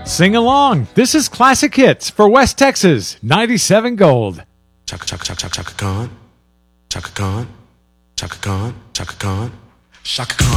Sing along. This is Classic Hits for West Texas 97 Gold. Chaka chaka chaka chaka Khan, Chaka Khan, Chaka Khan, Chaka Khan, Chaka Khan.